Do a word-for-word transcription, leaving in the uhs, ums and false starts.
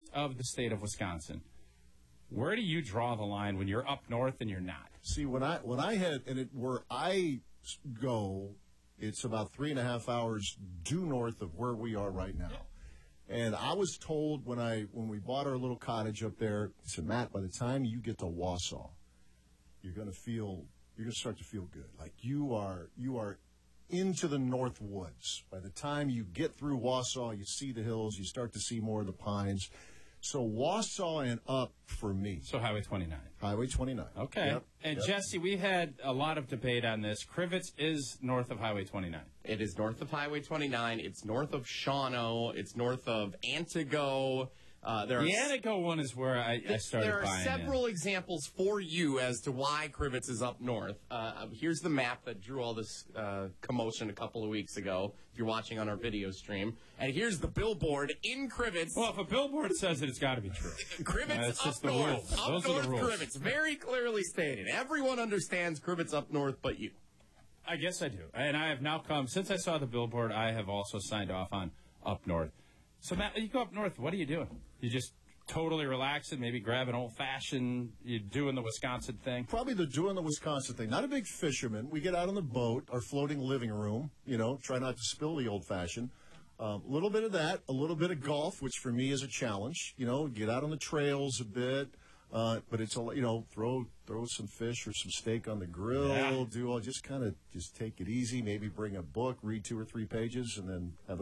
of the state of Wisconsin, where do you draw the line when you're up north and you're not? See, when I when I had and it where I go, it's about three and a half hours due north of where we are right now. And I was told when I when we bought our little cottage up there, I said, Matt, by the time you get to Wausau, you're going to feel you're going to start to feel good. Like you are you are into the North Woods. By the time you get through Wausau, you see the hills, you start to see more of the pines. So Wausau and up for me. So Highway twenty-nine. Highway twenty-nine. Okay. Yep. And Yep. Jesse, we had a lot of debate on this. Crivets is north of Highway twenty-nine. It is north of Highway twenty-nine. It's north of Shawano. It's north of Antigo. Uh, there The are Antigo one is where I, I started There are buying several in. examples for you as to why Crivets is up north. Uh, here's the map that drew all this uh, commotion a couple of weeks ago, if you're watching on our video stream. And here's the billboard in Crivets. Well, if a billboard says it, it's got to be true. Crivets That's up just the north. rules. Up Those are north the rules. Crivets. Very clearly stated. Everyone understands Crivets up north but you. I guess I do. And I have now come, since I saw the billboard, I have also signed off on up north. So, Matt, you go up north, what are you doing? You just totally relaxing, maybe grab an old-fashioned, you're doing the Wisconsin thing? Probably the doing the Wisconsin thing. Not a big fisherman. We get out on the boat, our floating living room, you know, try not to spill the old-fashioned. A um, little bit of that, a little bit of golf, which for me is a challenge. You know, get out on the trails a bit. Uh, but it's a you know throw throw some fish or some steak on the grill. Yeah. Do all just kind of just take it easy. Maybe bring a book, read two or three pages, and then have a